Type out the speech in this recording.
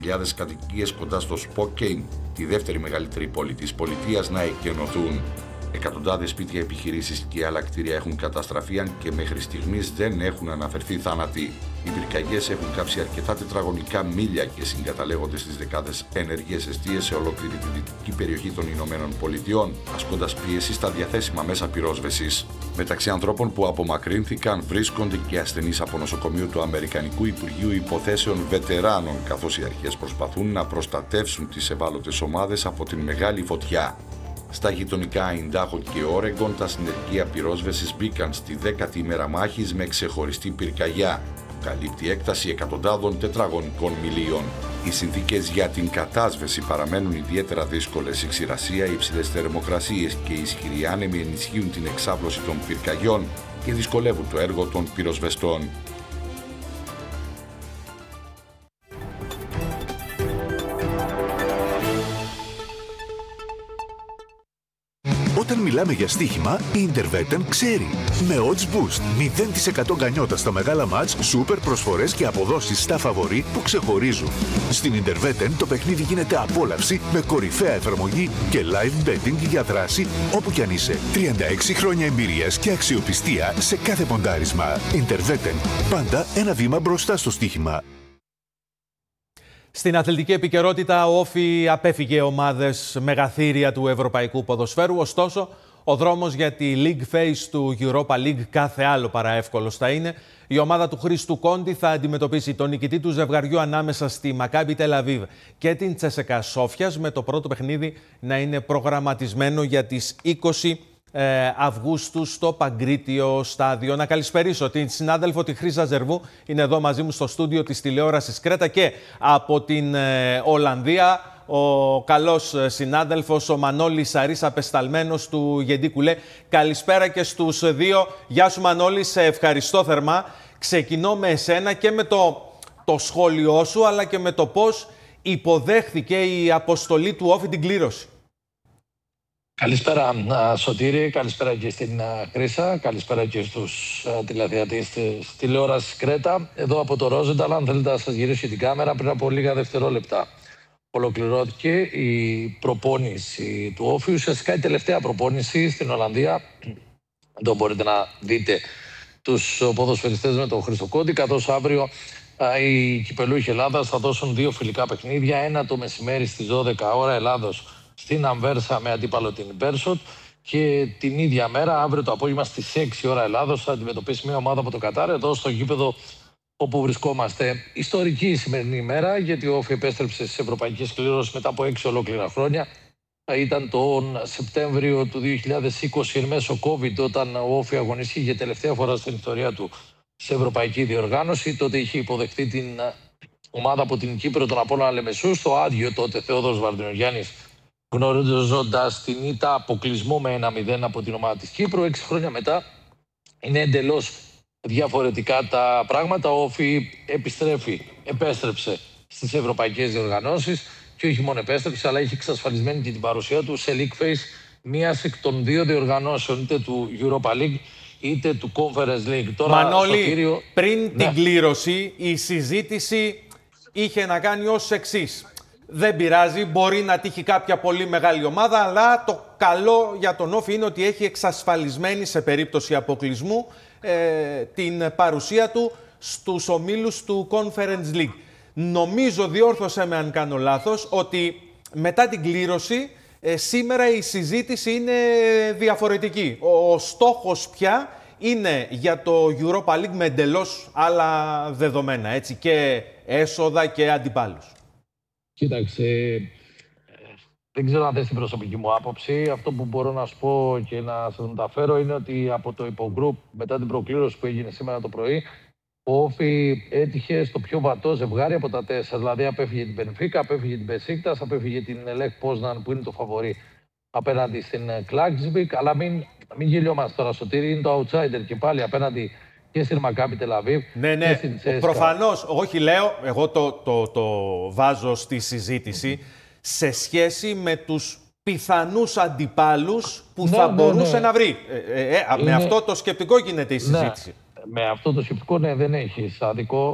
χιλιάδες κατοικίες κοντά στο Σποκέιν, τη δεύτερη μεγαλύτερη πόλη της πολιτείας, να εκκενωθούν. Εκατοντάδες σπίτια, επιχειρήσεις και άλλα κτίρια έχουν καταστραφεί, αν και μέχρι στιγμής δεν έχουν αναφερθεί θάνατοι. Οι πυρκαγιές έχουν κάψει αρκετά τετραγωνικά μίλια και συγκαταλέγονται στις δεκάδες ενεργές εστίες σε ολόκληρη τη δυτική περιοχή των Ηνωμένων Πολιτειών, ασκώντας πίεση στα διαθέσιμα μέσα πυρόσβεσης. Μεταξύ ανθρώπων που απομακρύνθηκαν βρίσκονται και ασθενείς από νοσοκομείο του Αμερικανικού Υπουργείου Υποθέσεων Βετεράνων, καθώς οι αρχές προσπαθούν να προστατεύσουν τις ευάλωτες ομάδες από την μεγάλη φωτιά. Στα γειτονικά Αϊντάχο και Όρεγκον, τα συνεργεία πυρόσβεσης μπήκαν στη 10η ημέρα μάχης με ξεχωριστή πυρκαγιά, που καλύπτει έκταση εκατοντάδων τετραγωνικών μιλίων. Οι συνθήκες για την κατάσβεση παραμένουν ιδιαίτερα δύσκολες. Η ξηρασία, οι υψηλές θερμοκρασίες και οι ισχυροί άνεμοι ενισχύουν την εξάπλωση των πυρκαγιών και δυσκολεύουν το έργο των πυροσβεστών. Όταν μιλάμε για στοίχημα, η Interveten ξέρει. Με Odds Boost, 0% γκανιότα στα μεγάλα μάτς, σούπερ προσφορές και αποδόσεις στα φαβορί που ξεχωρίζουν. Στην Interveten το παιχνίδι γίνεται απόλαυση με κορυφαία εφαρμογή και live betting για δράση όπου κι αν είσαι. 36 χρόνια εμπειρίας και αξιοπιστία σε κάθε ποντάρισμα. Interveten, πάντα ένα βήμα μπροστά στο στοίχημα. Στην αθλητική επικαιρότητα, ο Όφι απέφυγε ομάδες μεγαθύρια του ευρωπαϊκού ποδοσφαίρου. Ωστόσο, ο δρόμος για τη League Phase του Europa League κάθε άλλο παρά εύκολος θα είναι. Η ομάδα του Χρήστου Κόντι θα αντιμετωπίσει τον νικητή του ζευγαριού ανάμεσα στη Μακάμπι Τελ-Αβίβ και την Τσέσεκα Σόφιας, με το πρώτο παιχνίδι να είναι προγραμματισμένο για τις 20 Αυγούστου στο Παγκρίτιο Στάδιο. Να καλησπερίσω την συνάδελφο τη Χρύσα Ζερβού, είναι εδώ μαζί μου στο στούντιο της τηλεόρασης Κρέτα, και από την Ολλανδία ο καλός συνάδελφος ο Μανώλης Σαρής, απεσταλμένος του Γεντή Κουλέ. Καλησπέρα και στους δύο. Γεια σου Μανώλη, σε ευχαριστώ θερμά. Ξεκινώ με εσένα και με το σχόλιο σου, αλλά και με το πώς υποδέχθηκε η αποστολή του Όφι την κλήρωση. Καλησπέρα Σωτήρη, καλησπέρα και στην Χρύσα, καλησπέρα και στους τηλεθεατές της τηλεόρασης Κρέτα. Εδώ από το Ρόζενταλ, αν θέλετε να σας γυρίσω την κάμερα, πριν από λίγα δευτερόλεπτα ολοκληρώθηκε η προπόνηση του Όφη, ουσιαστικά η τελευταία προπόνηση στην Ολλανδία. Εδώ μπορείτε να δείτε τους ποδοσφαιριστές με τον Χρήστο Κόντι, καθώς αύριο οι κυπελούχοι Ελλάδας θα δώσουν δύο φιλικά παιχνίδια, ένα το μεσημέρι στις 12 ώρα Ελλάδος στην Αμβέρσα με αντίπαλο την Μπέρσοτ, και την ίδια μέρα, αύριο το απόγευμα στις 6 ώρα Ελλάδος, θα αντιμετωπίσει μια ομάδα από το Κατάρ εδώ στο γήπεδο όπου βρισκόμαστε. Ιστορική η σημερινή ημέρα, γιατί ο Όφι επέστρεψε στις ευρωπαϊκές κληρώσεις μετά από 6 ολόκληρα χρόνια. Ήταν τον Σεπτέμβριο του 2020, εν μέσω COVID, όταν ο Όφι αγωνίστηκε για τελευταία φορά στην ιστορία του σε ευρωπαϊκή διοργάνωση. Τότε είχε υποδεχτεί την ομάδα από την Κύπρο, τον Απόλλωνα Λεμεσού, στο άδειο τότε Θεόδωρος Βαρδινογιάννης, γνωρίζοντας την ήττα αποκλεισμού με 1-0 από την ομάδα της Κύπρου. 6 χρόνια μετά είναι εντελώς διαφορετικά τα πράγματα. Ο Όφι επέστρεψε στις ευρωπαϊκές διοργανώσεις, και όχι μόνο επέστρεψε, αλλά είχε εξασφαλισμένη και την παρουσία του σε League Phase, μίας εκ των δύο διοργανώσεων, είτε του Europa League είτε του Conference League. Τώρα, Μανώλη, πριν την κλήρωση η συζήτηση είχε να κάνει ως εξής. Δεν πειράζει, μπορεί να τύχει κάποια πολύ μεγάλη ομάδα, αλλά το καλό για τον Όφι είναι ότι έχει εξασφαλισμένη σε περίπτωση αποκλεισμού την παρουσία του στους ομίλους του Conference League. Νομίζω, διόρθωσέ με αν κάνω λάθος, ότι μετά την κλήρωση σήμερα η συζήτηση είναι διαφορετική. Ο στόχος πια είναι για το Europa League με εντελώς άλλα δεδομένα, έτσι, και έσοδα και αντιπάλους. Κοίταξε, δεν ξέρω αν θες την προσωπική μου άποψη. Αυτό που μπορώ να σου πω και να σας μεταφέρω είναι ότι από το υπογκρουπ, μετά την προκλήρωση που έγινε σήμερα το πρωί, ο Όφι έτυχε στο πιο βατό ζευγάρι από τα 4. Δηλαδή απέφυγε την Μπενφίκα, απέφυγε την Μπεσίκτας, απέφυγε την Λεχ Πόσναν που είναι το φαβορί απέναντι στην Κλάξβικ. Αλλά μην γελιόμαστε τώρα, Σωτήρη, είναι το outsider και πάλι απέναντι και στην Μακάμπι Τελ-Αβίβ. Ναι, προφανώς. Όχι, λέω, εγώ το βάζω στη συζήτηση σε σχέση με τους πιθανούς αντιπάλους που θα μπορούσε να βρει. Με αυτό το σκεπτικό γίνεται η συζήτηση. Με αυτό το σκεπτικό, δεν έχει άδικο.